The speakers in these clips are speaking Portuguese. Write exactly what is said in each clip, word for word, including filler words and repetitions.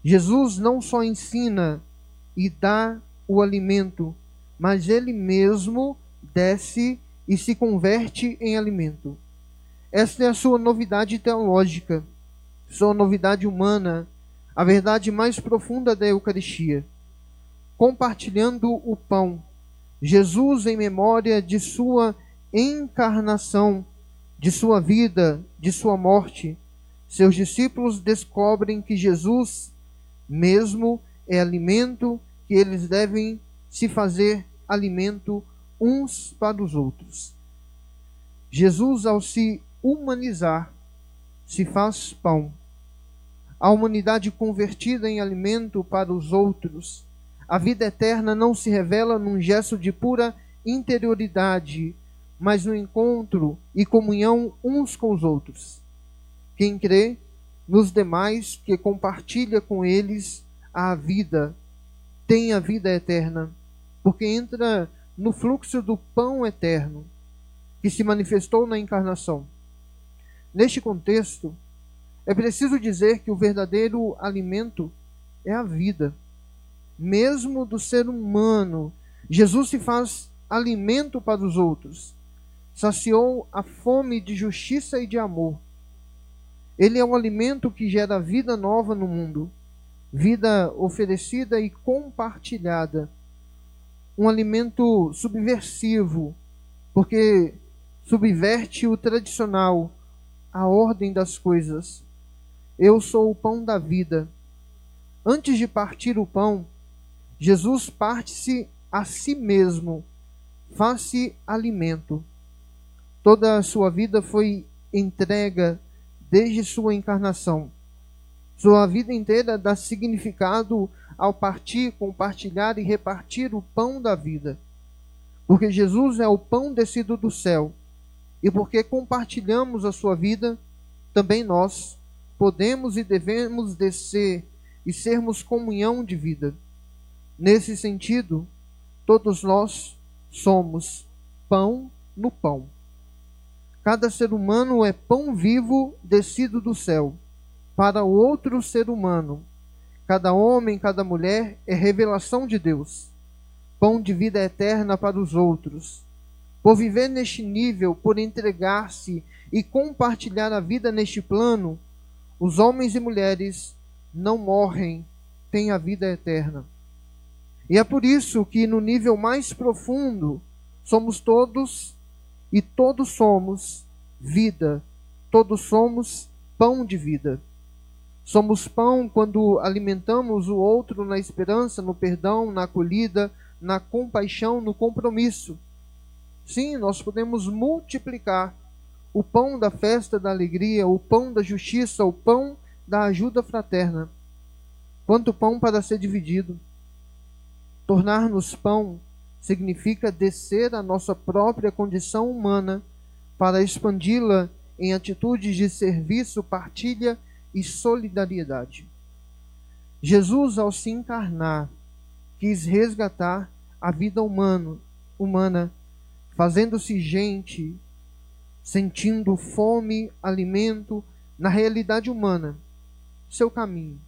Jesus não só ensina e dá o alimento, mas ele mesmo desce e se converte em alimento. Esta é a sua novidade teológica, sua novidade humana, a verdade mais profunda da Eucaristia. Compartilhando o pão, Jesus, em memória de sua encarnação, de sua vida, de sua morte, seus discípulos descobrem que Jesus mesmo é alimento, que eles devem se fazer alimento uns para os outros. Jesus, ao se humanizar, se faz pão. A humanidade convertida em alimento para os outros. A vida eterna não se revela num gesto de pura interioridade, mas no encontro e comunhão uns com os outros. Quem crê nos demais, que compartilha com eles a vida, tem a vida eterna, porque entra no fluxo do pão eterno, que se manifestou na encarnação. Neste contexto, é preciso dizer que o verdadeiro alimento é a vida. Mesmo do ser humano, Jesus se faz alimento para os outros. Saciou a fome de justiça e de amor. Ele é o alimento que gera vida nova no mundo, vida oferecida e compartilhada. Um alimento subversivo, porque subverte o tradicional, a ordem das coisas. Eu sou o pão da vida. Antes de partir o pão, Jesus parte-se a si mesmo, faz-se alimento. Toda a sua vida foi entrega desde sua encarnação. Sua vida inteira dá significado ao partir, compartilhar e repartir o pão da vida. Porque Jesus é o pão descido do céu. E porque compartilhamos a sua vida, também nós podemos e devemos descer e sermos comunhão de vida. Nesse sentido, todos nós somos pão no pão. Cada ser humano é pão vivo descido do céu para o outro ser humano. Cada homem, cada mulher é revelação de Deus, pão de vida eterna para os outros. Por viver neste nível, por entregar-se e compartilhar a vida neste plano, os homens e mulheres não morrem, têm a vida eterna. E é por isso que no nível mais profundo somos todos e todos somos vida, todos somos pão de vida. Somos pão quando alimentamos o outro na esperança, no perdão, na acolhida, na compaixão, no compromisso. Sim, nós podemos multiplicar o pão da festa da alegria, o pão da justiça, o pão da ajuda fraterna. Quanto pão para ser dividido. Tornar-nos pão significa descer a nossa própria condição humana para expandi-la em atitudes de serviço, partilha e solidariedade. Jesus, ao se encarnar, quis resgatar a vida humano, humana, fazendo-se gente, sentindo fome, alimento, na realidade humana, seu caminho.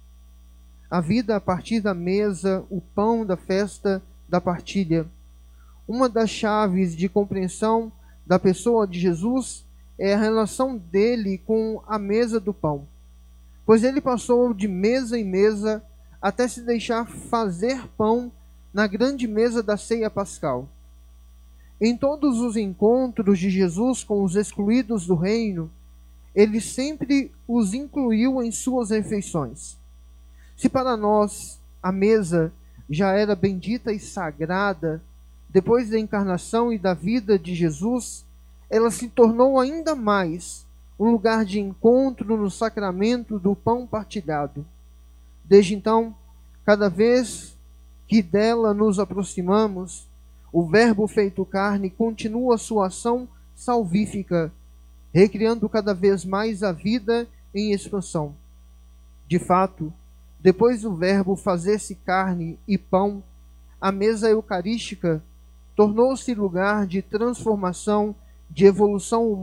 A vida a partir da mesa, o pão da festa, da partilha. Uma das chaves de compreensão da pessoa de Jesus é a relação dele com a mesa do pão. Pois ele passou de mesa em mesa até se deixar fazer pão na grande mesa da ceia pascal. Em todos os encontros de Jesus com os excluídos do reino, ele sempre os incluiu em suas refeições. Se para nós a mesa já era bendita e sagrada, depois da encarnação e da vida de Jesus, ela se tornou ainda mais um lugar de encontro no sacramento do pão partilhado. Desde então, cada vez que dela nos aproximamos, o Verbo feito carne continua sua ação salvífica, recriando cada vez mais a vida em expansão. De fato, depois do Verbo fazer-se carne e pão, a mesa eucarística tornou-se lugar de transformação, de evolução humana,